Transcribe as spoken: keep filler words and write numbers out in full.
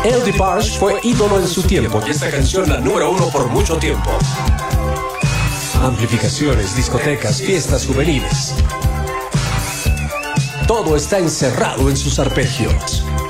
El DeBarge fue ídolo en su tiempo y esta canción la número uno por mucho tiempo. Amplificaciones, discotecas, fiestas juveniles. Todo está encerrado en sus arpegios.